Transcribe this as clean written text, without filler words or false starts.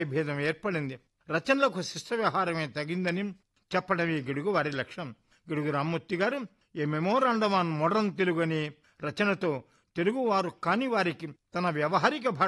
భేదం ఏర్పడింది. రచనలకు శిష్ట వ్యవహారమే తగిందని చెప్పడమే గిడుగు వారి లక్ష్యం. గిడుగు రామ్మూర్తి గారు ఏ మెమోరాండం ఆన్ మోడర్న్ తెలుగు అనే రచనతో తెలుగువారు కాని వారికి తన వ్యవహారిక భాష